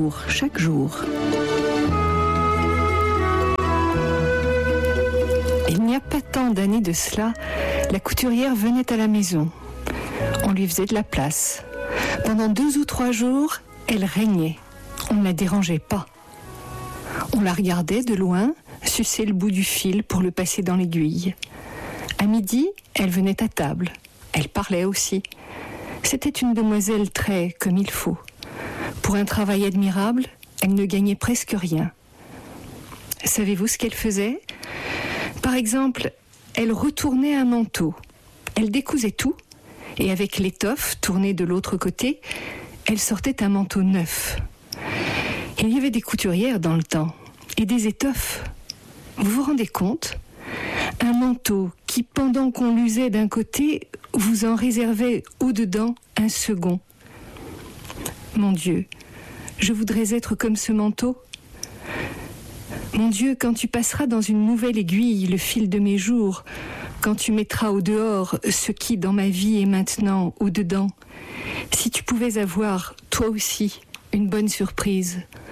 jour, chaque jour. Il n'y a pas tant d'années de cela, la couturière venait à la maison. On lui faisait de la place. Pendant 2 ou 3 jours, elle régnait. On ne la dérangeait pas. On la regardait de loin, sucer le bout du fil pour le passer dans l'aiguille. À midi, elle venait à table. Elle parlait aussi. C'était une demoiselle très comme il faut. Pour un travail admirable, elle ne gagnait presque rien. Savez-vous ce qu'elle faisait ? Par exemple, elle retournait un manteau. Elle décousait tout, et avec l'étoffe tournée de l'autre côté, elle sortait un manteau neuf. Il y avait des couturières dans le temps, et des étoffes. Vous vous rendez compte ? Un manteau qui, pendant qu'on l'usait d'un côté, vous en réservait au-dedans un second. Mon Dieu, je voudrais être comme ce manteau. Mon Dieu, quand tu passeras dans une nouvelle aiguille le fil de mes jours, quand tu mettras au dehors ce qui dans ma vie est maintenant au dedans, si tu pouvais avoir, toi aussi, une bonne surprise,